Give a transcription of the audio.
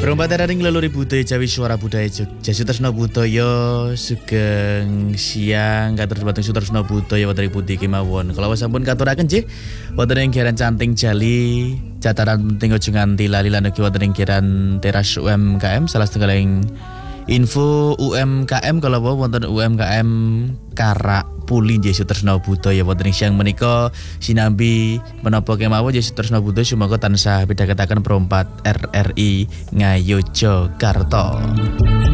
Perompat ring leluri budaya Jawi Suara Budaya Jogja Sutresno Budaya Sugeng Siang katur bateng Sutresno Budaya wonten ing pundi kemawon. Kala sampun katuraken nggih wonten ing Giran Canting Jali Jataran penting aja nganti lali lan ugi wonten ing Giran Teras UMKM salah setunggaling info UMKM kalau wonten UMKM Karak Puli nggih Sutresno Budaya wonten ing siang menika sinambi menapa kemawon nggih Sutresno Budaya sumangga tansah pidhaketaken perompat RRI Ngayogyakarta.